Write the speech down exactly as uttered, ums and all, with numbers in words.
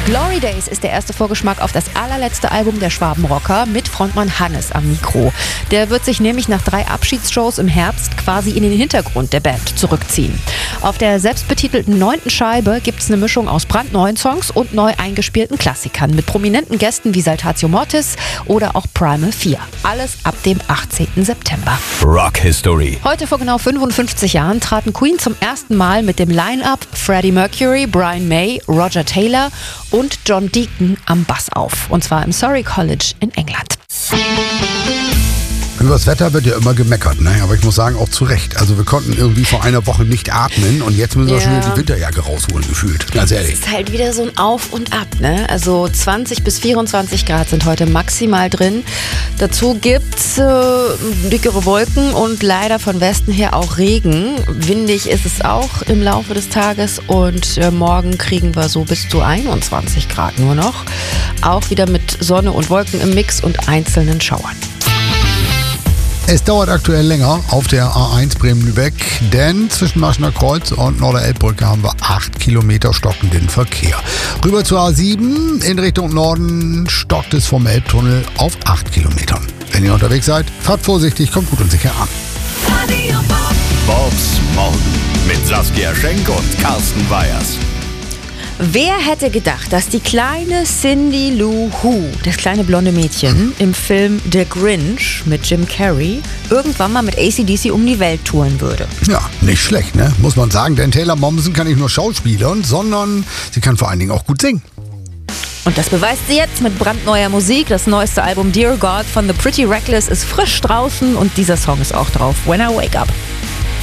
Glory Days ist der erste Vorgeschmack auf das allerletzte Album der Schwabenrocker mit Frontmann Hannes am Mikro. Der wird sich nämlich nach drei Abschiedsshows im Herbst quasi in den Hintergrund der Band zurückziehen. Auf der selbstbetitelten neunten Scheibe gibt es eine Mischung aus brandneuen Songs und neu eingespielten Klassikern mit prominenten Gästen wie Saltatio Mortis oder auch Primal vier. Alles ab dem achtzehnten September. Rock History. Heute vor genau fünfundfünfzig Jahren traten Queen zum ersten Mal mit dem Line-Up Freddie Mercury, Brian May, Roger Taylor und John Deacon am Bass auf. Und zwar im Surrey College in England. Über das Wetter wird ja immer gemeckert, ne? Aber ich muss sagen, auch zu Recht. Also wir konnten irgendwie vor einer Woche nicht atmen und jetzt müssen wir Ja. schon wieder die Winterjacke rausholen, gefühlt. Ganz ehrlich. Es ist halt wieder so ein Auf und Ab, ne? Also zwanzig bis vierundzwanzig Grad sind heute maximal drin. Dazu gibt's äh, dickere Wolken und leider von Westen her auch Regen. Windig ist es auch im Laufe des Tages und äh, morgen kriegen wir so bis zu einundzwanzig Grad nur noch. Auch wieder mit Sonne und Wolken im Mix und einzelnen Schauern. Es dauert aktuell länger auf der A eins Bremen-Lübeck, denn zwischen Maschener Kreuz und Norder-Elbbrücke haben wir acht Kilometer stockenden Verkehr. Rüber zur A sieben in Richtung Norden stockt es vom Elbtunnel auf acht Kilometern. Wenn ihr unterwegs seid, fahrt vorsichtig, kommt gut und sicher an. Bobs Morgen mit Saskia Schenk und Carsten Weyers. Wer hätte gedacht, dass die kleine Cindy Lou Who, das kleine blonde Mädchen, im Film The Grinch mit Jim Carrey irgendwann mal mit A C D C um die Welt touren würde? Ja, nicht schlecht, ne? Muss man sagen, denn Taylor Momsen kann nicht nur schauspielern, sondern sie kann vor allen Dingen auch gut singen. Und das beweist sie jetzt mit brandneuer Musik. Das neueste Album Dear God von The Pretty Reckless ist frisch draußen und dieser Song ist auch drauf. When I Wake Up.